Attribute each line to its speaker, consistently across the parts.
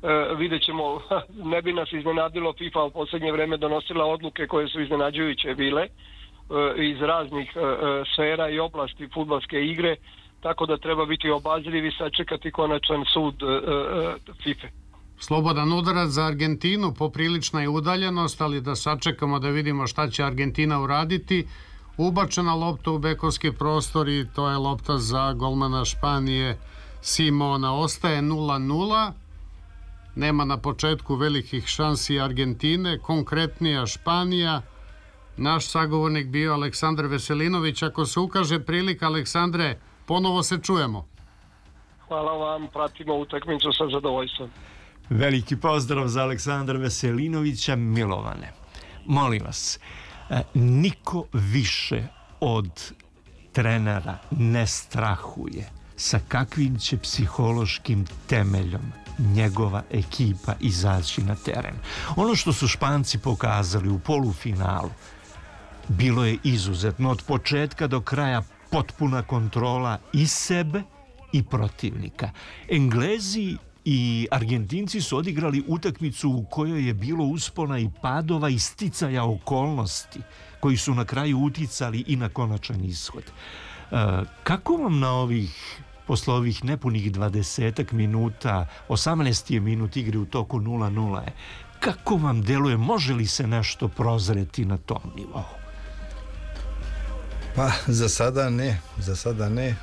Speaker 1: vidjet ćemo, ne bi nas iznenadilo, FIFA u posljednje vrijeme donosila odluke koje su iznenađujuće bile iz raznih sfera i oblasti fudbalske igre, tako da treba biti obazriv i sačekati konačan sud FIFA.
Speaker 2: Slobodan udarac za Argentinu, poprilična je udaljenost, ali da sačekamo da vidimo šta će Argentina uraditi. Ubačena lopta u bekovski prostor i to je lopta za golmana Španije Simona. Ostaje 0-0. Nema na početku velikih šansi Argentine, konkretnija Španija. Naš sagovornik bio Aleksandar Veselinović. Ako se ukaže prilika, Aleksandre, ponovo se čujemo.
Speaker 1: Hvala vam, pratimo utakmicu sa zadovoljstvom.
Speaker 3: Veliki pozdrav za Aleksandra Veselinovića. Milovane, molim vas, niko više od trenera ne strahuje sa kakvim će psihološkim temeljom njegova ekipa izaći na teren. Ono što su Španci pokazali u polufinalu bilo je izuzetno. Od početka do kraja potpuna kontrola i sebe i protivnika. Englezi i Argentinci su odigrali utakmicu u kojoj je bilo uspona i padova i sticaja okolnosti koji su na kraju uticali i na konačan ishod. Kako vam na posle ovih nepunih 20 minuta, 18 je minut igre u toku 0-0, kako vam deluje, može li se nešto prozreti na tom nivou?
Speaker 4: Pa za sada ne.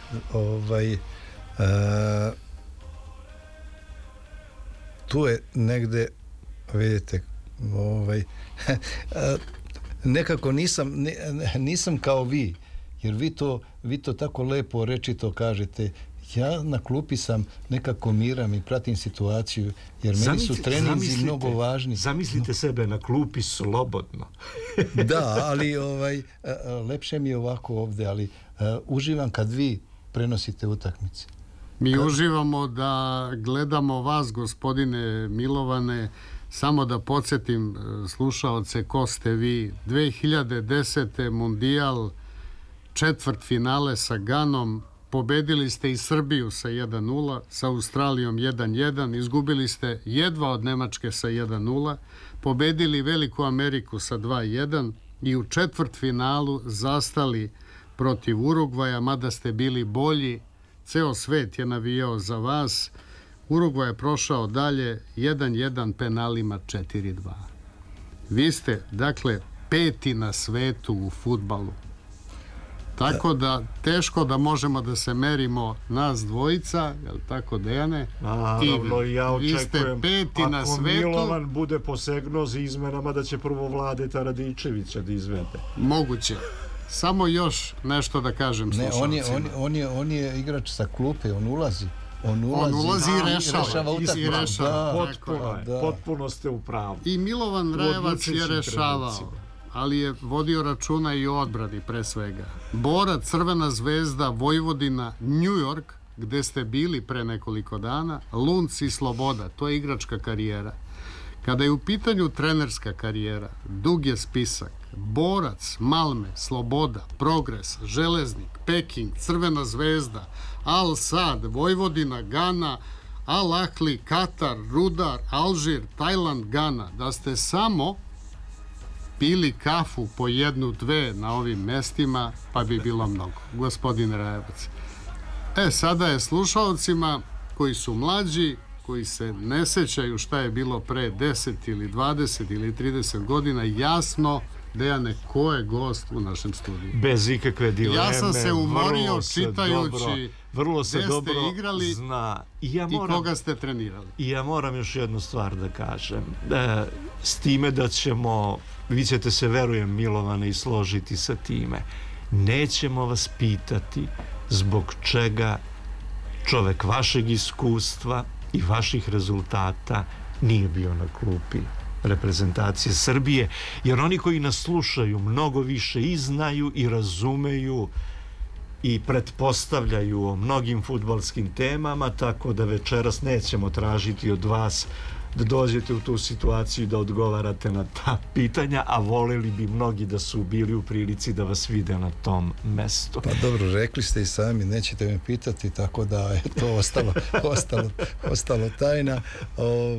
Speaker 4: Tu je negde, vidite, nekako nisam kao vi, jer vi to tako lepo rečito kažete. Ja na klupi sam nekako miram i pratim situaciju, jer meni su treninzi mnogo važni.
Speaker 3: Zamislite sebe na klupi slobodno.
Speaker 4: Da, ali lepše mi je ovako ovde, ali uživam kad vi prenosite utakmice.
Speaker 2: Mi uživamo da gledamo vas, gospodine Milovane. Samo da podsjetim slušaoce ko ste vi. 2010. Mundijal, četvrt finale sa Ganom. Pobedili ste i Srbiju sa 1-0, sa Australijom 1-1, izgubili ste jedva od Nemačke sa 1-0, pobedili Veliku Ameriku sa 2-1 i u četvrt finalu zastali protiv Urugvaja, mada ste bili bolji. Ceo svet je navijao za vas. Urugvaj je prošao dalje 1-1 penalima 4-2. Vi ste, dakle, peti na svetu u fudbalu. Tako da teško da možemo da se merimo nas dvojica, jel tako, Dejane?
Speaker 3: Naravno, i ja očekujem,
Speaker 2: vi ste peti na svetu.
Speaker 3: Ako Milovan bude posegnuo za izmenama, da će prvo Vladeta Radičevića da izvede.
Speaker 2: Moguće. Samo još nešto da kažem slušalcima.
Speaker 4: On je igrač sa klupe, on ulazi
Speaker 2: i rešava
Speaker 4: utakmicu.
Speaker 3: Potpuno ste u pravu.
Speaker 2: I Milovan Rajevac je rešavao, ali je vodio računa i o odbrani pre svega. Borac, Crvena zvezda, Vojvodina, New York, gde ste bili pre nekoliko dana, Lunc i Sloboda, to je igračka karijera. Kada je u pitanju trenerska karijera, dug je spisak. Borac, Malme, Sloboda, Progres, Železnik, Peking, Crvena zvezda, Al Sad, Vojvodina, Gana, Al Ahli, Katar, Rudar, Alžir, Tajland, Gana. Da ste samo pili kafu po jednu, dve na ovim mestima, pa bi bilo mnogo. Gospodin Rajevac. Sada je slušalcima koji su mlađi, koji se ne sećaju šta je bilo pre 10 ili 20 ili 30 godina, jasno, Dejane, ko je gost u našem studiju?
Speaker 3: Bez ikakve dileme.
Speaker 2: Ja sam se umorio čitajući
Speaker 3: vrlo se
Speaker 2: gde
Speaker 3: dobro
Speaker 2: ste igrali
Speaker 3: zna.
Speaker 2: I koga ste trenirali.
Speaker 3: I ja moram još jednu stvar da kažem. S time da ćemo, vi ćete se, verujem, Milovane, i složiti sa time. Nećemo vas pitati zbog čega čovek vašeg iskustva i vaših rezultata nije bio na klupi reprezentacije Srbije, jer oni koji nas slušaju mnogo više i znaju i razumeju i pretpostavljaju o mnogim fudbalskim temama, tako da večeras nećemo tražiti od vas da dođete u tu situaciju da odgovarate na ta pitanja, a voleli bi mnogi da su bili u prilici da vas vide na tom mestu.
Speaker 4: Pa dobro, rekli ste i sami, nećete me pitati, tako da je to ostalo tajna.